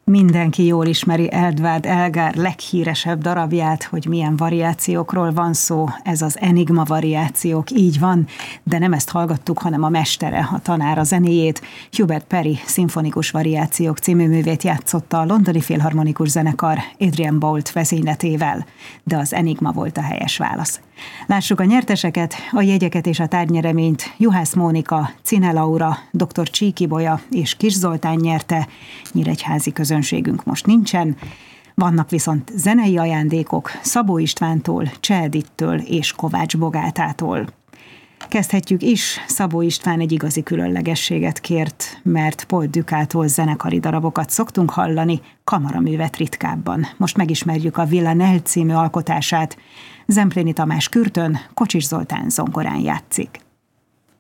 Mindenki jól ismeri Edvard Elgar leghíresebb darabját, hogy milyen variációkról van szó, ez az Enigma variációk, így van, de nem ezt hallgattuk, hanem a mestere, a tanár a zenéjét. Hubert Parry szimfonikus variációk című művét játszotta a Londoni Filharmonikus Zenekar Adrian Boult vezényletével, de az Enigma volt a helyes válasz. Lássuk a nyerteseket, a jegyeket és a tárgynyereményt Juhász Mónika, Cine Laura, dr. Csíki Bolya és Kis Zoltán nyerte, nyíregyházi közönségünk most nincsen. Vannak viszont zenei ajándékok Szabó Istvántól, Cseh Edittől és Kovács Bogátától. Kezdhetjük is, Szabó István egy igazi különlegességet kért, mert Paul Ducától zenekari darabokat szoktunk hallani, kamaraművet ritkábban. Most megismerjük a Villanelle című alkotását. Zempléni Tamás kürtön, Kocsis Zoltán zongorán játszik.